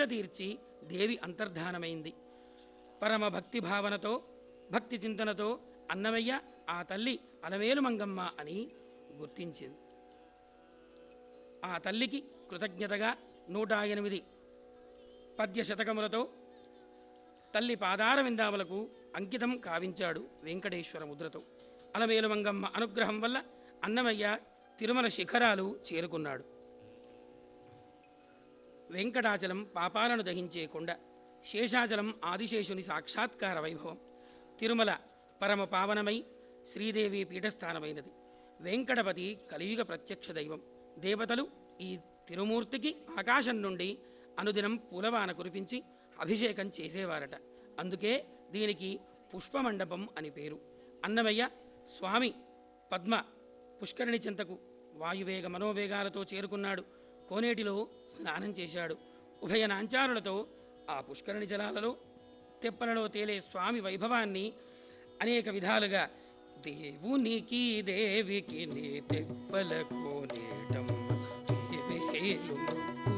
తీర్చి దేవి అంతర్ధానమైంది. పరమ భక్తి భావనతో భక్తి చింతనతో అన్నమయ్య ఆ తల్లి అలమేలు మంగమ్మ అని గుర్తించింది. ఆ తల్లికి కృతజ్ఞతగా 108 పద్య శతకములతో తల్లి పాదార విందాములకు అంకితం కావించాడు వెంకటేశ్వర ముద్రతో. అలమేలు మంగమ్మ అనుగ్రహం వల్ల అన్నమయ్య తిరుమల శిఖరాలు చేరుకున్నాడు. వెంకటాచలం పాపాలను దహించే కొండ, శేషాచలం ఆదిశేషుని సాక్షాత్కార వైభవం. తిరుమల పరమ పావనమై శ్రీదేవి పీఠస్థానమైనది. వెంకటపతి కలియుగ ప్రత్యక్ష దైవం. దేవతలు ఈ తిరుమూర్తికి ఆకాశం నుండి అనుదినం పూలవాన కురిపించి అభిషేకం చేసేవారట. అందుకే దీనికి పుష్పమండపం అని పేరు. అన్నమయ్య స్వామి పద్మ పుష్కరిణి చెంతకు వాయువేగ మనోవేగాలతో చేరుకున్నాడు. కోనేటిలో స్నానం చేశాడు. ఉభయ నాంచారులతో ఆ పుష్కరిణి జలాలలో తెప్పలలో తేలే స్వామి వైభవాన్ని అనేక విధాలుగా దేవునికి దేవికి నీ తెప్పల కోనేటం